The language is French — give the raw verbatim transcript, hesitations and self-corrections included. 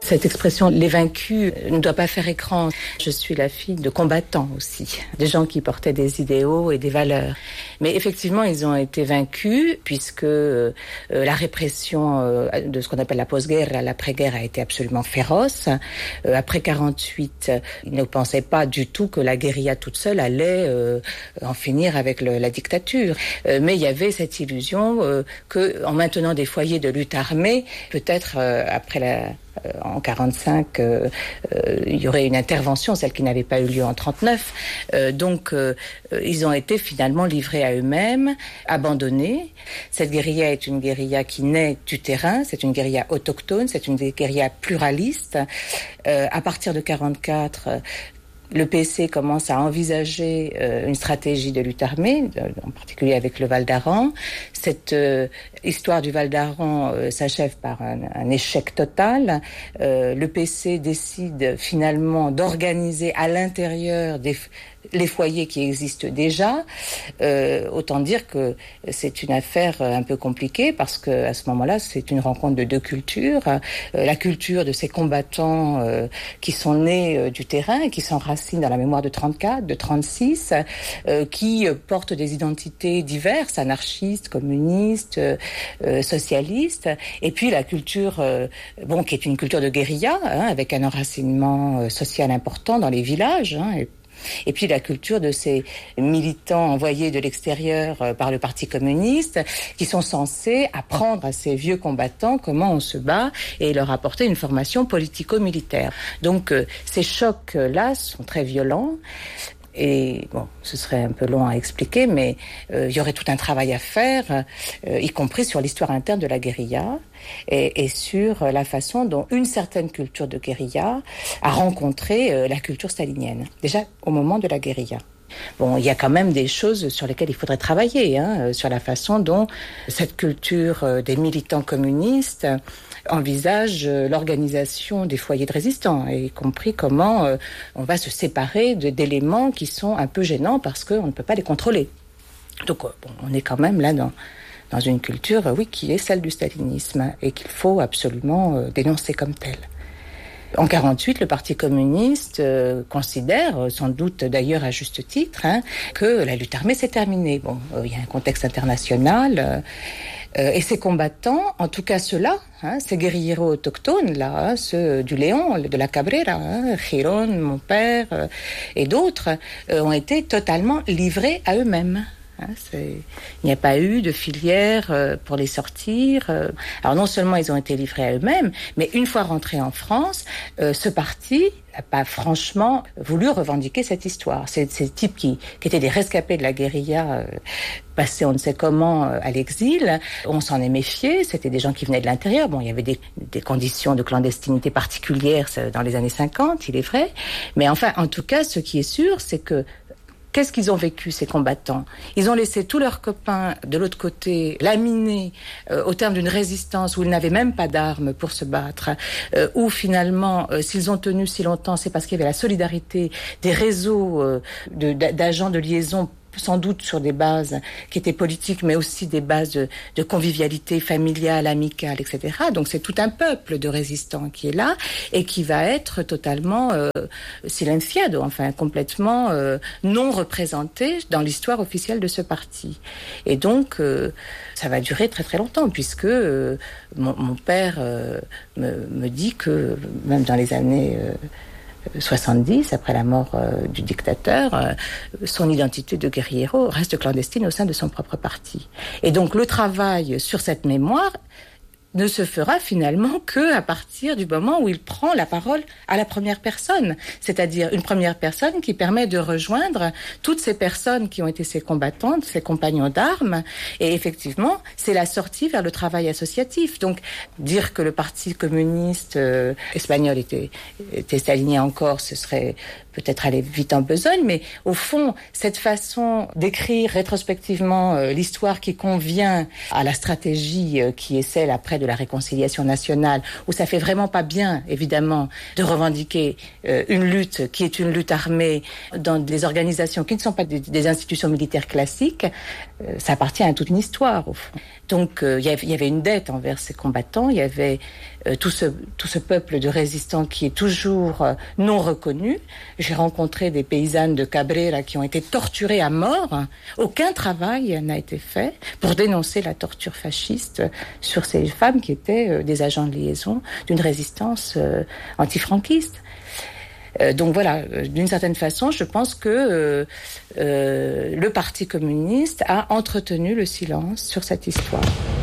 Cette expression « les vaincus » ne doit pas faire écran. Je suis la fille de combattants aussi, des gens qui portaient des idéaux et des valeurs. Mais effectivement, ils ont été vaincus puisque euh, la répression euh, de ce qu'on appelle la post-guerre, l'après-guerre a été absolument féroce. Euh, après quarante-huit, ils ne pensaient pas du tout que la guérilla toute seule allait euh, en finir avec le, la dictature. Euh, mais il y avait cette illusion euh, qu'en maintenant des foyers de lutte armée, peut-être euh, après la en quarante-cinq, euh, euh, il y aurait une intervention, celle qui n'avait pas eu lieu en trente-neuf. Euh, donc, euh, ils ont été finalement livrés à eux-mêmes, abandonnés. Cette guérilla est une guérilla qui naît du terrain, c'est une guérilla autochtone, c'est une guérilla pluraliste. Euh, à partir de quarante-quatre, le P C commence à envisager euh, une stratégie de lutte armée, en particulier avec le Val d'Aran. Cette euh, histoire du Val d'Aran euh, s'achève par un, un échec total. Euh, le P C décide finalement d'organiser à l'intérieur des les foyers qui existent déjà. Euh, autant dire que c'est une affaire un peu compliquée parce que à ce moment-là, c'est une rencontre de deux cultures. Euh, la culture de ces combattants euh, qui sont nés euh, du terrain et qui s'enracinent dans la mémoire de trente-quatre, de trente-six, euh, qui euh, portent des identités diverses, anarchistes, communistes, euh, euh, socialistes. Et puis la culture, euh, bon, qui est une culture de guérilla, hein, avec un enracinement euh, social important dans les villages, hein, et Et puis la culture de ces militants envoyés de l'extérieur euh, par le Parti communiste qui sont censés apprendre à ces vieux combattants comment on se bat et leur apporter une formation politico-militaire. Donc euh, ces chocs-là sont très violents. Et bon, ce serait un peu long à expliquer, mais euh, il y aurait tout un travail à faire, euh, y compris sur l'histoire interne de la guérilla et, et sur la façon dont une certaine culture de guérilla a rencontré euh, la culture stalinienne, déjà au moment de la guérilla. Bon, il y a quand même des choses sur lesquelles il faudrait travailler, hein, sur la façon dont cette culture euh, des militants communistes envisage l'organisation des foyers de résistants, y compris comment euh, on va se séparer de, d'éléments qui sont un peu gênants parce qu'on ne peut pas les contrôler. Donc euh, bon, on est quand même là dans, dans une culture, euh, oui, qui est celle du stalinisme et qu'il faut absolument euh, dénoncer comme telle. En quarante-huit, le Parti communiste euh, considère, sans doute d'ailleurs à juste titre, hein, que la lutte armée c'est terminé. Bon, il euh, y a un contexte international euh, euh, et ces combattants, en tout cas ceux-là, hein, ces guérilleros autochtones là, hein, ceux du Léon, de la Cabrera, hein, Giron, mon père euh, et d'autres, euh, ont été totalement livrés à eux-mêmes. Hein, c'est... Il n'y a pas eu de filière euh, pour les sortir. Euh... Alors non seulement ils ont été livrés à eux-mêmes, mais une fois rentrés en France, euh, ce parti n'a pas franchement voulu revendiquer cette histoire. C'est ces types qui, qui étaient des rescapés de la guérilla, euh, passés on ne sait comment euh, à l'exil. On s'en est méfié, c'était des gens qui venaient de l'intérieur. Bon, il y avait des, des conditions de clandestinité particulières dans les années cinquante, il est vrai. Mais enfin, en tout cas, ce qui est sûr, c'est que qu'est-ce qu'ils ont vécu, ces combattants ? Ils ont laissé tous leurs copains de l'autre côté, laminés euh, au terme d'une résistance où ils n'avaient même pas d'armes pour se battre, euh, où finalement, euh, s'ils ont tenu si longtemps, c'est parce qu'il y avait la solidarité des réseaux euh, de, d'agents de liaison, sans doute sur des bases qui étaient politiques, mais aussi des bases de, de convivialité familiale, amicale, et cetera. Donc c'est tout un peuple de résistants qui est là et qui va être totalement euh, silenciado, enfin complètement euh, non représenté dans l'histoire officielle de ce parti. Et donc euh, ça va durer très très longtemps, puisque euh, mon, mon père euh, me, me dit que même dans les années euh, soixante-dix, après la mort euh, du dictateur, euh, son identité de guerriero reste clandestine au sein de son propre parti. Et donc le travail sur cette mémoire ne se fera finalement que à partir du moment où il prend la parole à la première personne, c'est-à-dire une première personne qui permet de rejoindre toutes ces personnes qui ont été ses combattantes, ses compagnons d'armes, et effectivement, c'est la sortie vers le travail associatif. Donc, dire que le Parti communiste euh, espagnol était, était stalinien encore, ce serait peut-être aller vite en besogne, mais au fond, cette façon d'écrire rétrospectivement euh, l'histoire qui convient à la stratégie euh, qui est celle après de la réconciliation nationale, où ça fait vraiment pas bien, évidemment, de revendiquer euh, une lutte qui est une lutte armée dans des organisations qui ne sont pas des, des institutions militaires classiques, euh, ça appartient à toute une histoire, au fond. Donc, euh, il y avait une dette envers ces combattants. Il y avait euh, tout ce tout ce peuple de résistants qui est toujours euh, non reconnu. J'ai rencontré des paysannes de Cabrera qui ont été torturées à mort. Aucun travail n'a été fait pour dénoncer la torture fasciste sur ces femmes qui étaient euh, des agents de liaison d'une résistance euh, antifranquiste. Euh, donc voilà, euh, d'une certaine façon, je pense que euh, euh, le Parti communiste a entretenu le silence sur cette histoire.